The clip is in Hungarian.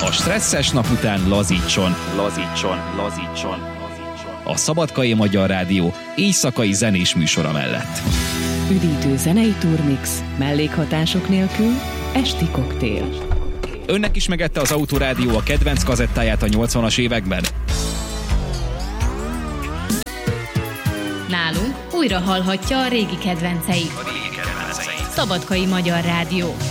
A stresszes nap után lazítson. A Szabadkai Magyar Rádió éjszakai zenés műsora mellett. Üdítő zenei turmix, mellékhatások nélkül, esti koktél. Önnek is megette az Autorádió a kedvenc kazettáját a 80-as években? Nálunk újra hallhatja a régi kedvenceit. Szabadkai Magyar Rádió.